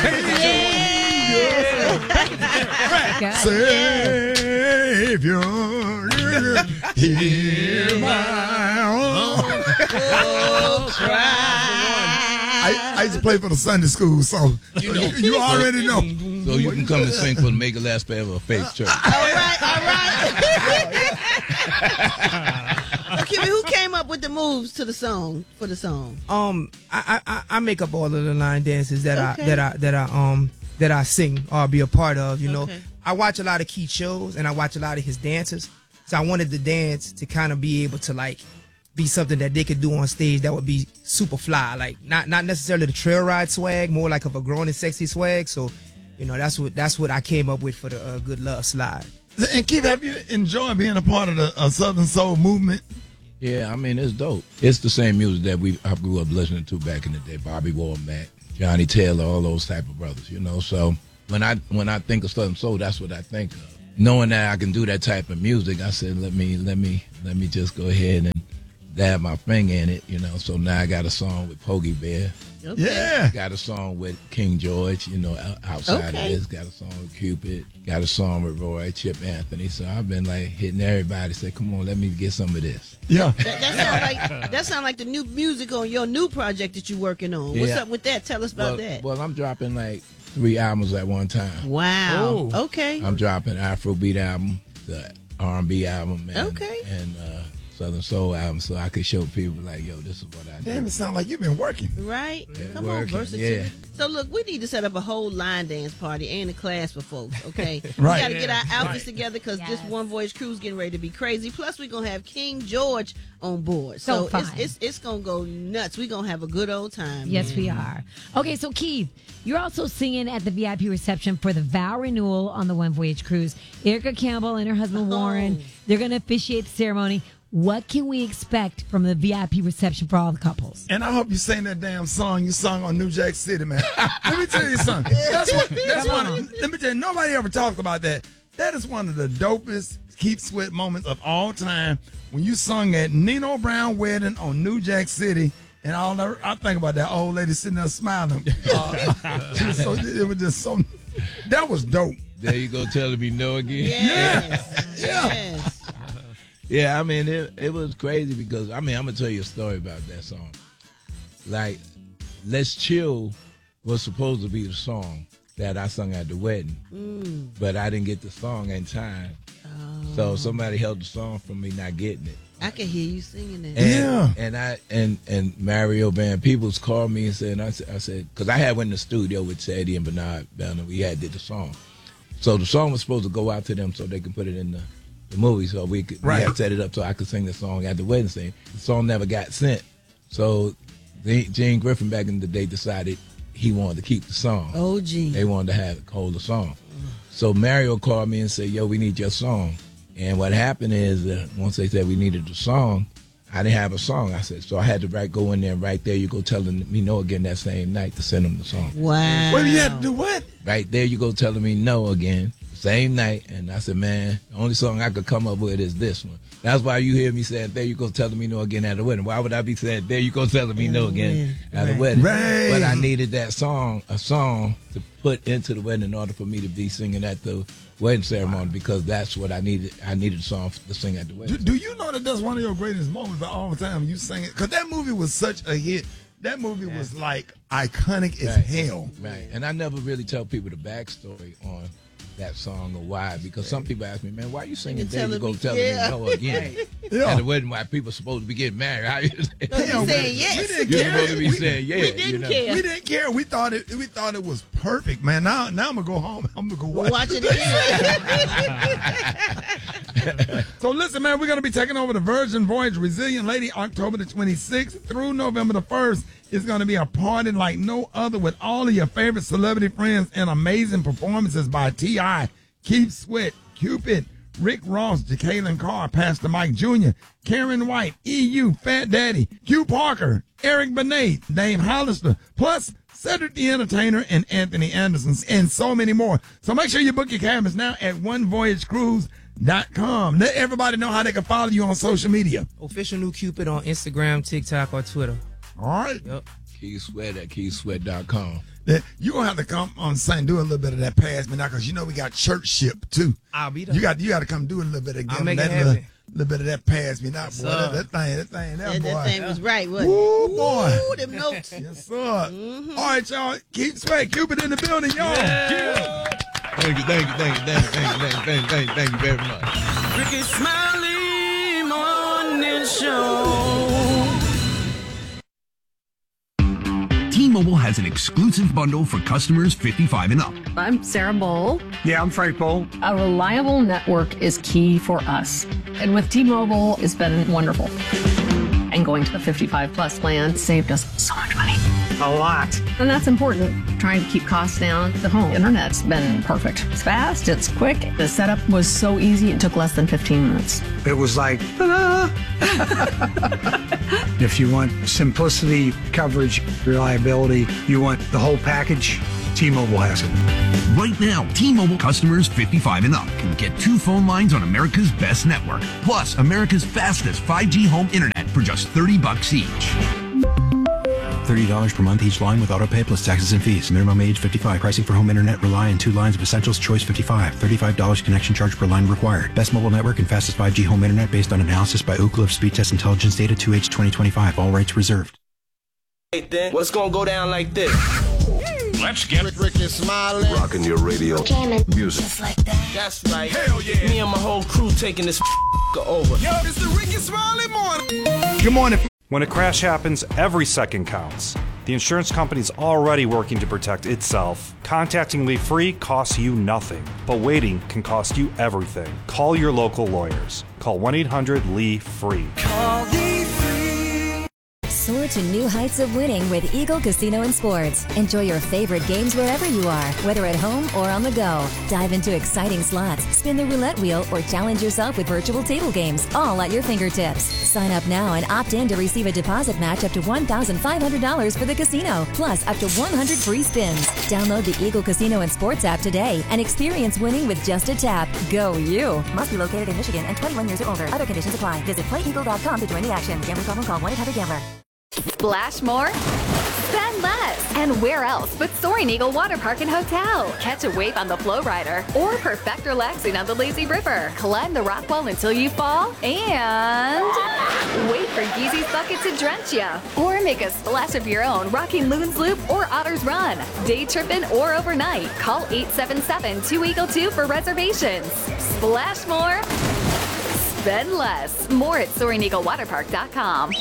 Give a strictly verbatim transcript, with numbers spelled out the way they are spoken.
Savior, hear my own cry. I, I used to play for the Sunday school, so you, know, you already know. So you can come and sing for the Make It Last Forever of Faith Church. All right, all right. Okay, who came up with the moves to the song for the song? Um, I I, I make up all of the line dances that Okay. I that I that I um that I sing or be a part of. You know, Okay. I watch a lot of Keith shows and I watch a lot of his dances, so I wanted the dance to kind of be able to like be something that they could do on stage that would be super fly, like not not necessarily the trail ride swag, more like of a grown and sexy swag. So, you know, that's what that's what I came up with for the uh, Good Love slide. And Keith, have you enjoyed being a part of the uh, Southern Soul movement? Yeah, I mean, it's dope. It's the same music that we I grew up listening to back in the day. Bobby Womack, Johnny Taylor, all those type of brothers, you know. So when I when I think of Southern Soul, that's what I think of. Knowing that I can do that type of music, I said, let me let me let me just go ahead and dab my finger in it, you know. So now I got a song with Pogie Bear. Okay. Yeah. Got a song with King George, you know, o- outside Okay. of this. Got a song with Cupid. Got a song with Roy, Chip Anthony. So I've been like hitting everybody. Say, come on, let me get some of this. Yeah. That, that sound like that sound like the new music on your new project that you're working on. What's Yeah. up with that? Tell us about well, that. well, I'm dropping like three albums at one time. Wow. Oh. Okay. I'm dropping Afrobeat album, the R and B album, and, Okay. and uh, Southern Soul album, so I could show people like, yo, this is what I do. Damn, it sounds like you've been working. Right? Yeah, Come working, on, versatility. yeah. So look, we need to set up a whole line dance party and a class for folks, okay? Right. We got to get our outfits Right. together because this Yes. One Voyage cruise getting ready to be crazy. Plus, we're going to have King George on board. So So, fun. it's, it's, it's going to go nuts. We're going to have a good old time. Yes, we are. Okay, so Keith, you're also singing at the V I P reception for the vow renewal on the One Voyage cruise. Erica Campbell and her husband Warren, they're going to officiate the ceremony. What can we expect from the V I P reception for all the couples? And I hope you sang that damn song you sung on New Jack City, man. Let me tell you something. That's what. That's Come one. on. Let me tell you. Nobody ever talked about that. That is one of the dopest Keith Sweat moments of all time when you sung at Nino Brown wedding on New Jack City, and all that, I think about that old lady sitting there smiling. Uh, she was so, it was just so. That was dope. There you go, telling me no again. Yes. Yeah. Yes. Yeah, I mean, it, it was crazy because, I mean, I'm going to tell you a story about that song. Like, Let's Chill was supposed to be the song that I sung at the wedding, Mm. but I didn't get the song in time. So somebody held the song from me not getting it. I can hear you singing it. And, Yeah. And I and and Mario Van Peebles called me and said, and I said, I said, because I had went in the studio with Teddy and Bernard Banner. We had did the song. So the song was supposed to go out to them so they can put it in the the movie, so we could Right. we had set it up so I could sing the song at the wedding scene. The song never got sent, so the, Gene Griffin back in the day decided he wanted to keep the song. Oh, gee. They wanted to have hold the song. So Mario called me and said, "Yo, we need your song." And what happened is, uh, once they said we needed the song, I didn't have a song. I said, so I had to write, go in there, and right there you go telling me no again that same night to send them the song. Wow. Well, you had to do what? Right there you go telling me no again, same night. And I said, man, the only song I could come up with is this one. That's why you hear me saying, there you go telling me no again at the wedding. Why would I be saying, there you go telling me no again at the wedding? Right. But I needed that song, a song to put into the wedding in order for me to be singing at the wedding ceremony, because that's what I needed. I needed a song to sing at the wedding. Do, do you know that that's one of your greatest moments of all time? You sang it because that movie was such a hit. That movie was like iconic as Right. hell. Right. And I never really tell people the backstory on that song or why, because some people ask me, man, why you singing You there you telling go me- telling yeah. me no again? Yeah. At the wedding why people supposed to be getting married. How you No, you saying yes. We didn't You're care. supposed to be We- saying yeah. we didn't you know? care. We didn't care. We thought it. We thought it was perfect, man. Now, now I'm gonna go home. I'm gonna go watch. Watch it again. So listen, man, we're gonna be taking over the Virgin Voyage Resilient Lady October the twenty-sixth through November the first. It's gonna be a party like no other with all of your favorite celebrity friends and amazing performances by T I, Keith Sweat, Cupid, Rick Ross, Jacqueline Carr, Pastor Mike Junior, Karen White, E U, Fat Daddy, Hugh Parker, Eric Benet, Dave Hollister, plus Cedric the Entertainer and Anthony Anderson, and so many more. So make sure you book your cabins now at one voyage cruise dot com. Let everybody know how they can follow you on social media. Official New Cupid on Instagram, TikTok, or Twitter. All right. Yep. Keith Sweat at keith sweat dot com. That you gonna have to come on Sunday and do a little bit of that pass me now, because you know we got church ship too. I'll be there. You got you got to come do a little bit of I'll give make that it little, happen. little bit of that pass me now, boy. That, that thing, that thing, that, That, boy. that thing was right, wasn't Ooh, it? boy. Ooh, them notes. Yes, sir. All right, y'all. Keep Sweat, Cupid in the building, y'all. Thank you, thank you, thank you, thank you, thank you, thank you, thank you, thank you very much. Ricky Smiley Morning Show. T-Mobile has an exclusive bundle for customers fifty-five and up. I'm Sarah Bowl. Yeah, I'm Frank Bowl. A reliable network is key for us. And with T-Mobile, it's been wonderful. And going to the fifty-five plus plan saved us so much money. A lot. And that's important. Trying to keep costs down. The home internet's been perfect. It's fast, it's quick. The setup was so easy, it took less than fifteen minutes. It was like, ta-da! If you want simplicity, coverage, reliability, you want the whole package, T-Mobile has it. Right now, T-Mobile customers fifty-five and up can get two phone lines on America's best network, plus America's fastest five G home internet for just thirty bucks each. thirty dollars per month each line with autopay plus taxes and fees. Minimum age fifty-five. Pricing for home internet rely on two lines of Essentials Choice fifty-five. thirty-five dollars connection charge per line required. Best mobile network and fastest five G home internet based on analysis by Ookla of Speed Test Intelligence data two H twenty twenty-five. All rights reserved. Hey, then, what's gonna go down like this? Let's get Rick, Ricky Smiley. Rocking your radio. Music. Just like that. That's right. Hell yeah. Me and my whole crew taking this over. Yo, it's the Ricky Smiley morning. Good morning. When a crash happens, every second counts. The insurance company's already working to protect itself. Contacting Lee Free costs you nothing, but waiting can cost you everything. Call your local lawyers. Call one eight hundred L E E F R E E. Call Lee Free. Soar to new heights of winning with Eagle Casino and Sports. Enjoy your favorite games wherever you are, whether at home or on the go. Dive into exciting slots, spin the roulette wheel, or challenge yourself with virtual table games, all at your fingertips. Sign up now and opt in to receive a deposit match up to one thousand five hundred dollars for the casino, plus up to one hundred free spins. Download the Eagle Casino and Sports app today and experience winning with just a tap. Go you! Must be located in Michigan and twenty-one years or older. Other conditions apply. Visit play eagle dot com to join the action. Gambling problem, call one eight hundred gambler. Splash more? Spend less! And where else but Soaring Eagle Water Park and Hotel? Catch a wave on the Flow Rider or perfect relaxing on the Lazy River. Climb the rock wall until you fall and wait for Yeezy's bucket to drench you. Or make a splash of your own rocking Loons Loop or Otter's Run. Day tripping or overnight. Call eight seven seven two Eagle two for reservations. Splash more. Spend less. More at soaring eagle water park dot com.